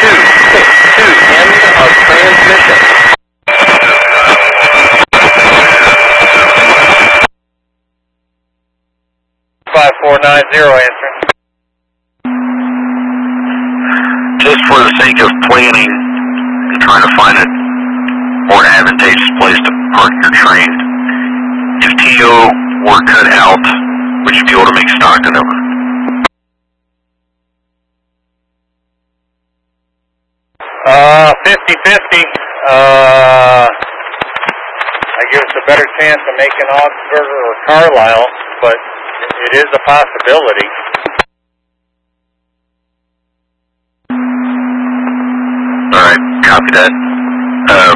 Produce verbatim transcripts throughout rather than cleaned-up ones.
two six two, end of transmission. five four nine zero answering. Just for the sake of planning and trying to find a more advantageous place to park your train, if T O were cut out, would you be able to make Stockton over? Uh, fifty fifty. Uh, I give us a better chance of making Augsburg or Carlisle, but it is a possibility. All right, copy that. Um,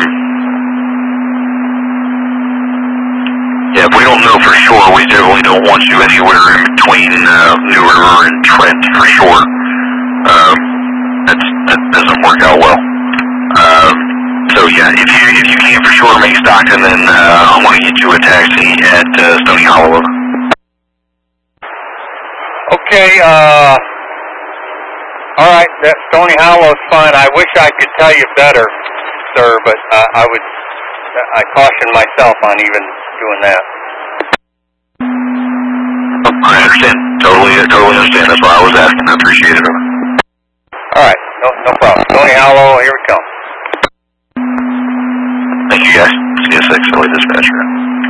yeah, if we don't know for sure, we definitely don't want you anywhere in between uh, New River and Trent for sure. Um, that's, that doesn't work out well. Um, so yeah, if you if you can't for sure make Stockton, then uh, I'm going to get you a taxi at uh, Stony Hollow. Okay, uh, all right, that Stony Hollow's fine. I wish I could tell you better, sir, but uh, I would, I caution myself on even doing that. I understand. Totally, totally understand. That's why I was asking. I appreciate it. All right, no, no problem. Stony Hollow, here we come. Thank you, guys. C S six, Philly Dispatcher.